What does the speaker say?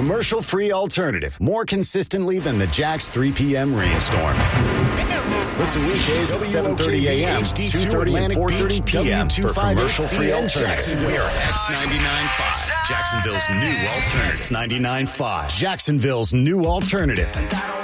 commercial-free alternative more consistently than the Jax 3 p.m. rainstorm. Listen weekdays at 7:30 a.m., 2:30 and 4:30 p.m. for commercial-free alternative. We are X99.5, Jacksonville's new alternative. X99.5, Jacksonville's new alternative.